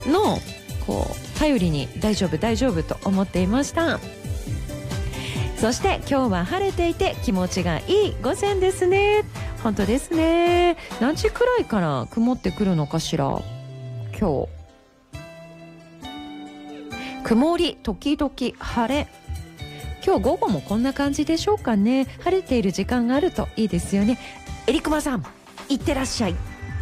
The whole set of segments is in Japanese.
の頼りに大丈夫大丈夫と思っていました。そして今日は晴れていて気持ちがいい午前ですね。本当ですね。何時くらいから曇ってくるのかしら。今日曇り時々晴れ。今日午後もこんな感じでしょうかね。晴れている時間があるといいですよね。えりくまさん、いってらっしゃい。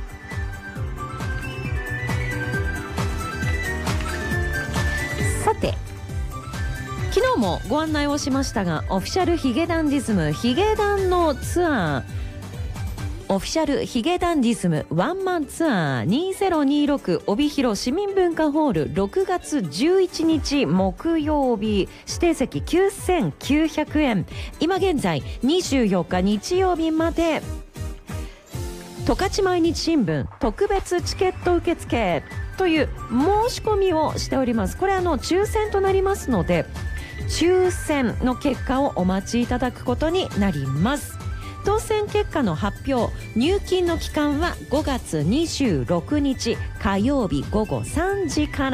さて、昨日もご案内をしましたが、オフィシャルヒゲダンディズムヒゲダンのツアー、オフィシャルヒゲダンディズムワンマンツアー2026帯広市民文化ホール6月11日木曜日、指定席9900円。今現在24日日曜日まで十勝毎日新聞特別チケット受付という申し込みをしております。これ抽選となりますので、抽選の結果をお待ちいただくことになります。当選結果の発表、入金の期間は5月26日火曜日午後3時から。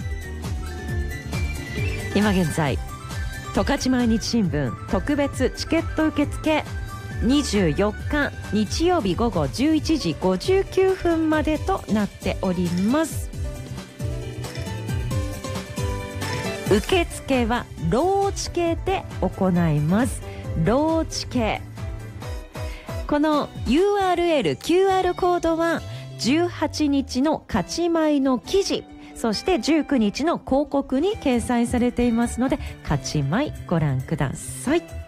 今現在十勝毎日新聞特別チケット受付24日日曜日午後11時59分までとなっております。受付はローチケで行います。ローチケ、この URL QR コードは18日の勝ち前の記事、そして19日の広告に掲載されていますので、勝ち前ご覧ください。